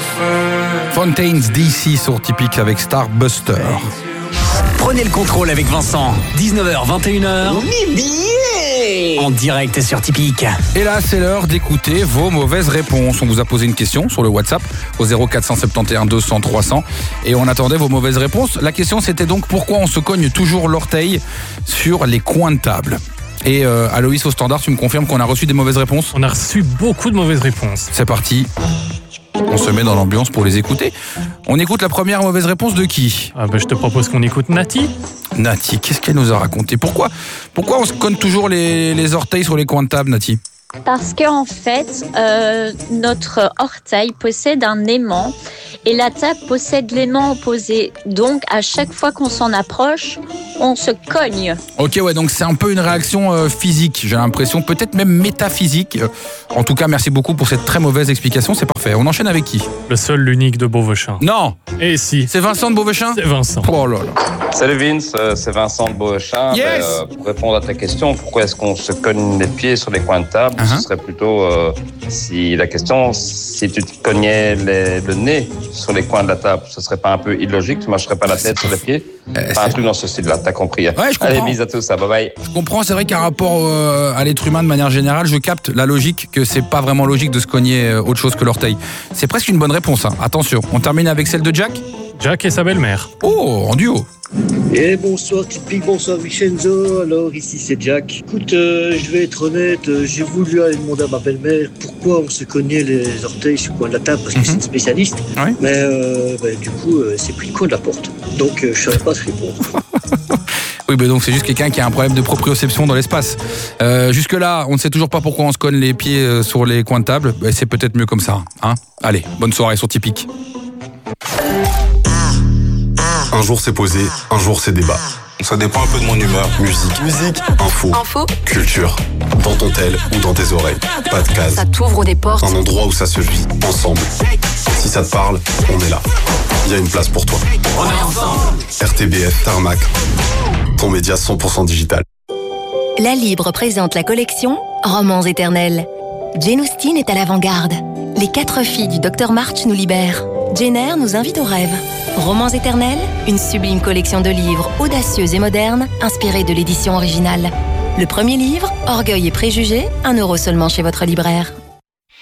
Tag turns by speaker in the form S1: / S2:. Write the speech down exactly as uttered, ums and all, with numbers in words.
S1: Fontaines D C sur Typique avec Starbuster.
S2: Prenez le contrôle avec Vincent. dix-neuf heures vingt et une heures. En direct sur Typique.
S1: Et là, c'est l'heure d'écouter vos mauvaises réponses. On vous a posé une question sur le WhatsApp au zéro quatre cent soixante et onze deux cents trois cents et on attendait vos mauvaises réponses. La question, c'était donc pourquoi on se cogne toujours l'orteil sur les coins de table. Et euh, Aloïs, au standard, tu me confirmes qu'on a reçu des mauvaises réponses ?
S3: On a reçu beaucoup de mauvaises réponses.
S1: C'est parti. On se met dans l'ambiance pour les écouter. On écoute la première mauvaise réponse de qui ?
S3: Ah bah, je te propose qu'on écoute Nati.
S1: Nati, qu'est-ce qu'elle nous a raconté ? Pourquoi, pourquoi on se cogne toujours les, les orteils sur les coins de table, Nati ?
S4: Parce qu'en fait, euh, notre orteil possède un aimant et la table possède l'aimant opposé. Donc, à chaque fois qu'on s'en approche, on se cogne.
S1: Ok, ouais, donc c'est un peu une réaction euh, physique, j'ai l'impression, peut-être même métaphysique. Euh, en tout cas, merci beaucoup pour cette très mauvaise explication, c'est parfait. On enchaîne avec qui ?
S3: Le seul, l'unique de Beauvechin.
S1: Non !
S3: Et si.
S1: C'est Vincent de Beauvechin ?
S3: C'est Vincent.
S1: Oh là là.
S5: Salut Vince, euh, c'est Vincent de Beauvechin.
S1: Yes.
S5: Euh, pour répondre à ta question, pourquoi est-ce qu'on se cogne les pieds sur les coins de table ?
S1: Uh-huh.
S5: Ce serait plutôt, euh, si la question, si tu te cognais les, le nez sur les coins de la table, ce serait pas un peu illogique ? Tu marcherais pas la tête sur les pieds ?
S1: Euh,
S5: Pas un truc dans ce style-là, t'as compris.
S1: Ouais, je comprends.
S5: Allez, bisous à tous, ça, bye bye.
S1: Je comprends, c'est vrai qu'un rapport euh, à l'être humain de manière générale, je capte la logique que c'est pas vraiment logique de se cogner euh, autre chose que l'orteil. C'est presque une bonne réponse, hein. Attention, on termine avec celle de Jack ?
S3: Jack et sa belle-mère.
S1: Oh, en duo.
S6: Et bonsoir Typique, bonsoir Vincenzo, alors ici c'est Jack. Écoute, euh, je vais être honnête, euh, j'ai voulu aller demander à ma belle-mère pourquoi on se cognait les orteils sur le coin de la table, parce que
S1: Mm-hmm.
S6: c'est une spécialiste,
S1: Ouais.
S6: mais euh, bah, du coup euh, c'est pris le coin de la porte, donc euh, je ne saurais pas se répondre.
S1: Oui, bah donc c'est juste quelqu'un qui a un problème de proprioception dans l'espace. Euh, jusque-là, on ne sait toujours pas pourquoi on se cogne les pieds euh, sur les coins de table. Bah, c'est peut-être mieux comme ça, hein. Allez, bonne soirée sur Typique.
S7: Un jour c'est posé, un jour c'est débat. Ça dépend un peu de mon humeur. Musique, musique, info,
S8: Info,
S7: culture. Dans ton tel ou dans tes oreilles. Pas de case.
S8: ça t'ouvre des portes.
S7: Un endroit où ça se vit, ensemble. Si ça te parle, on est là. Il y a une place pour toi.
S2: On est ensemble.
S7: R T B F, Tarmac. Ton média cent pour cent digital.
S9: La Libre présente la collection Romans éternels. Jane Austen est à l'avant-garde. Les quatre filles du docteur March nous libèrent. Jane Eyre nous invite au rêve. Romans éternels, une sublime collection de livres audacieux et modernes, inspirés de l'édition originale. Le premier livre, Orgueil et préjugés, un euro seulement chez votre libraire.